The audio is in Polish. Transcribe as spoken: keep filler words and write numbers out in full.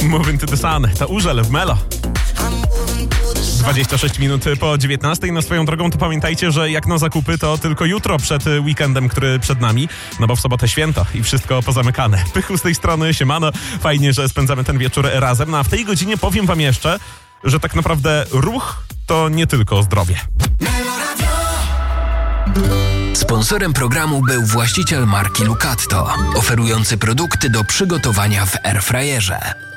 Moving to the Sun, to Urzel w Melo. dwadzieścia sześć minut po dziewiętnastej. No swoją drogą to pamiętajcie, że jak na zakupy to tylko jutro przed weekendem, który przed nami, no bo w sobotę święto i wszystko pozamykane. Pychu z tej strony, siemano. Fajnie, że spędzamy ten wieczór razem. No a w tej godzinie powiem wam jeszcze, że tak naprawdę ruch to nie tylko zdrowie. Sponsorem programu był właściciel marki Lucatto, oferujący produkty do przygotowania w airfryerze.